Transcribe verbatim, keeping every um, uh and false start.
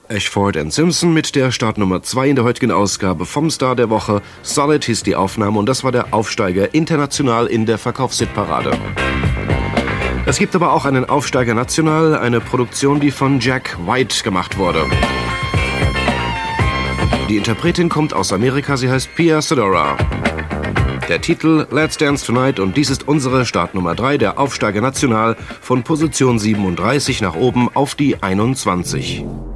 Ashford and Simpson mit der Startnummer zwei in der heutigen Ausgabe vom Star der Woche. Solid hieß die Aufnahme und das war der Aufsteiger international in der Verkaufshitparade. Es gibt aber auch einen Aufsteiger national, eine Produktion, die von Jack White gemacht wurde. Die Interpretin kommt aus Amerika, sie heißt Pia Sedora. Der Titel Let's Dance Tonight und dies ist unsere Startnummer drei, der Aufsteiger national von Position siebenunddreißig nach oben auf die einundzwanzig.